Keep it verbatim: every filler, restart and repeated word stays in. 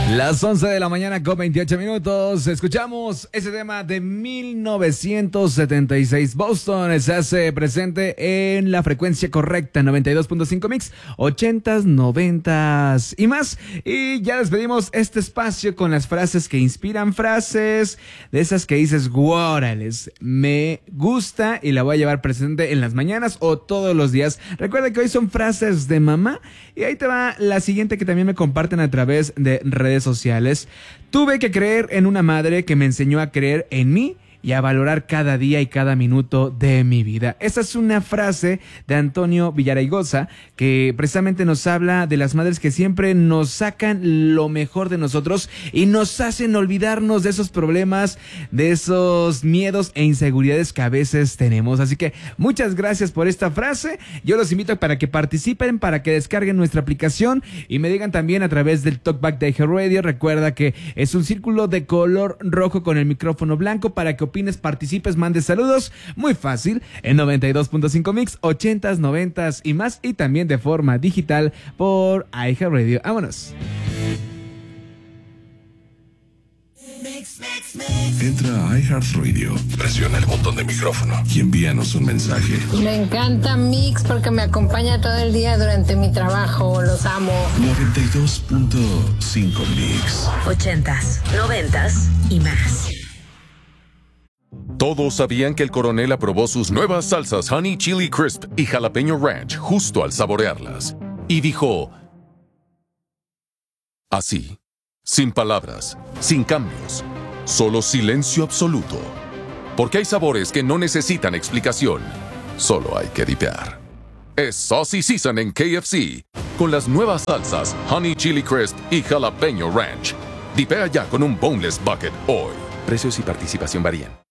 Las once de la mañana con veintiocho minutos. Escuchamos ese tema de mil novecientos setenta y seis. Boston se hace presente en la frecuencia correcta, noventa y dos punto cinco mix, ochentas, noventas y más. Y ya despedimos este espacio con las frases que inspiran, frases de esas que dices, guárales, me gusta y la voy a llevar presente en las mañanas o todos los días. Recuerda que hoy son frases de mamá y ahí te va la siguiente que también me comparten a través de redes sociales. Tuve que creer en una madre que me enseñó a creer en mí y a valorar cada día y cada minuto de mi vida. Esa es una frase de Antonio Villaraigosa que precisamente nos habla de las madres que siempre nos sacan lo mejor de nosotros y nos hacen olvidarnos de esos problemas, de esos miedos e inseguridades que a veces tenemos. Así que muchas gracias por esta frase. Yo los invito para que participen, para que descarguen nuestra aplicación y me digan también a través del Talkback de iHeartRadio. Recuerda que es un círculo de color rojo con el micrófono blanco para que opines, participes, mandes saludos, muy fácil, en noventa y dos punto cinco mix, ochentas, noventas y más, y también de forma digital por iHeartRadio. ¡Vámonos! Entra a iHeartRadio, presiona el botón de micrófono y envíanos un mensaje. Me encanta Mix porque me acompaña todo el día durante mi trabajo, los amo. noventa y dos punto cinco mix. Ochentas, noventas y más. Todos sabían que el coronel aprobó sus nuevas salsas Honey Chili Crisp y Jalapeño Ranch justo al saborearlas. Y dijo, así, sin palabras, sin cambios, solo silencio absoluto. Porque hay sabores que no necesitan explicación, solo hay que dipear. Es Saucy Season en K F C, con las nuevas salsas Honey Chili Crisp y Jalapeño Ranch. Dipea ya con un Boneless Bucket hoy. Precios y participación varían.